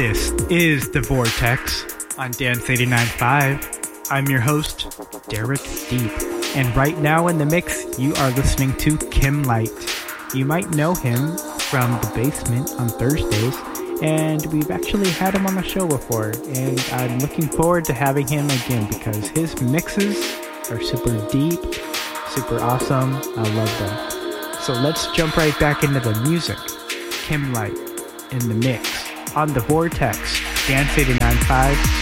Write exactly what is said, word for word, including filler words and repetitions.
This is The Vortex on Dance eighty-nine point five. I'm your host, Derek Deep. And right now in the mix, you are listening to Kim Light. You might know him from The Basement on Thursdays, and we've actually had him on the show before, and I'm looking forward to having him again because his mixes are super deep, super awesome. I love them. So let's jump right back into the music. Kim Light in the mix on The Vortex, Dance eighty-nine point five.